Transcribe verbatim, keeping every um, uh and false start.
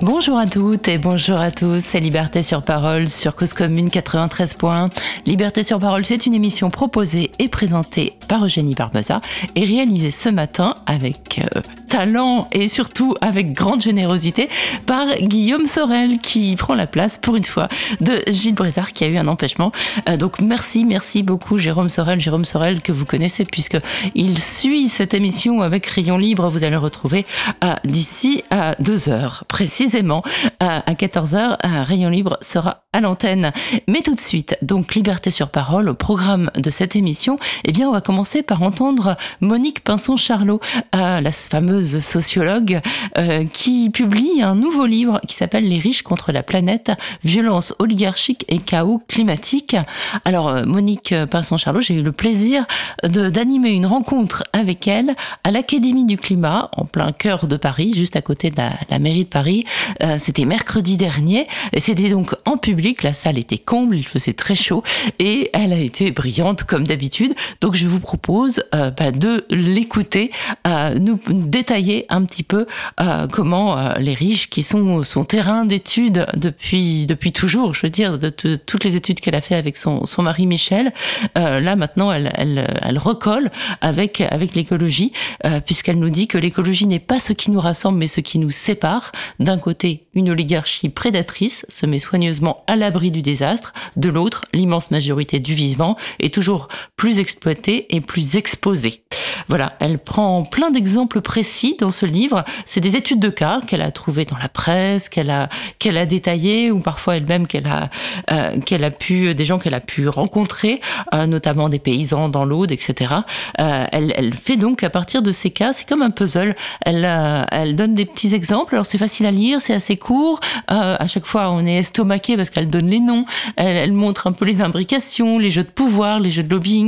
Bonjour à toutes et bonjour à tous, c'est Liberté sur Parole sur Cause Commune quatre-vingt-treize point un. Liberté sur Parole, c'est une émission proposée et présentée par Eugénie Barbosa et réalisée ce matin avec euh, talent et surtout avec grande générosité par Guillaume Sorel qui prend la place pour une fois de Gilles Brézard qui a eu un empêchement. Euh, donc merci, merci beaucoup Jérôme Sorel, Jérôme Sorel que vous connaissez puisque il suit cette émission avec Rayon Libre. Vous allez le retrouver euh, d'ici à deux heures précisément. Euh, à quatorze heures, euh, Rayon Libre sera à l'antenne. Mais tout de suite, donc Liberté sur Parole, au programme de cette émission, eh bien on va commencer par entendre Monique Pinson-Charlot, euh, la fameuse sociologue euh, qui publie un nouveau livre qui s'appelle Les riches contre la planète, violence oligarchique et chaos climatique. Alors euh, Monique Pinson-Charlot, j'ai eu le plaisir de, d'animer une rencontre avec elle à l'Académie du Climat, en plein cœur de Paris, juste à côté de la, la mairie de Paris. Euh, c'était mercredi dernier, et c'était donc en public, la salle était comble, il faisait très chaud, et elle a été brillante comme d'habitude. Donc je vous propose euh, bah, de l'écouter, euh, nous détailler un petit peu euh, comment euh, les riches, qui sont son terrain d'études depuis depuis toujours, je veux dire, de, de, de toutes les études qu'elle a fait avec son son mari Michel, euh, là maintenant elle elle elle recolle avec avec l'écologie, euh, puisqu'elle nous dit que l'écologie n'est pas ce qui nous rassemble, mais ce qui nous sépare. D'un côté, une oligarchie prédatrice se met soigneusement à l'abri du désastre. De l'autre, l'immense majorité du vivant est toujours plus exploitée et plus exposée. Voilà, elle prend plein d'exemples précis dans ce livre. C'est des études de cas qu'elle a trouvées dans la presse, qu'elle a qu'elle a détaillées, ou parfois elle-même qu'elle a euh, qu'elle a pu des gens qu'elle a pu rencontrer, euh, notamment des paysans dans l'Aude, et cetera. Euh, elle, elle fait donc à partir de ces cas, c'est comme un puzzle. Elle euh, elle donne des petits exemples. Alors c'est facile à lire, c'est assez court. Euh, à chaque fois, on est estomaqué parce qu'elle donne les noms. Elle, elle montre un peu les imbrications, les jeux de pouvoir, les jeux de lobbying.